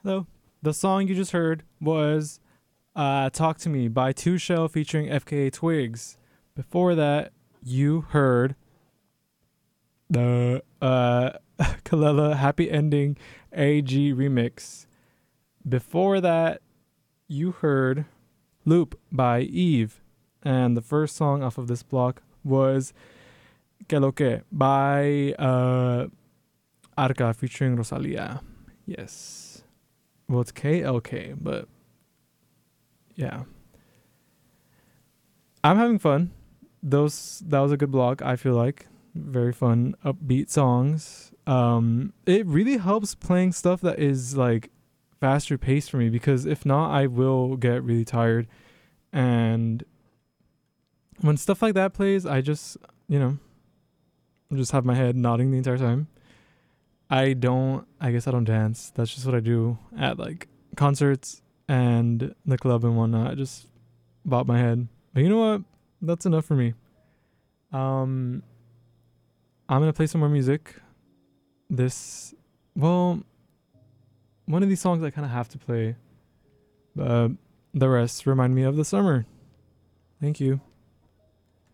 Hello. The song you just heard was Talk to Me by Two Shell featuring FKA Twigs. Before that, you heard the Kalela Happy Ending AG remix. Before that, you heard Loop by Eve. And the first song off of this block was Que Lo Que by Arca featuring Rosalia. Yes. Well, it's KLK, but yeah. I'm having fun. That was a good block, I feel like. Very fun, upbeat songs. It really helps playing stuff that is like faster paced for me because if not, I will get really tired. And when stuff like that plays, I just, you know, just have my head nodding the entire time. I guess I don't dance. That's just what I do at like concerts and the club and whatnot. I just bob my head. But you know what? That's enough for me. Um, I'm gonna play some more music. This, well, one of these songs I kind of have to play, but the rest remind me of the summer. Thank you.